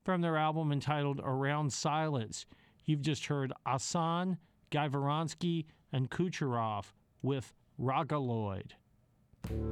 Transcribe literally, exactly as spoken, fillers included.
from their album entitled Around Silence. You've just heard Asan, Guy Voronsky, and Kucherov with Rogaloid.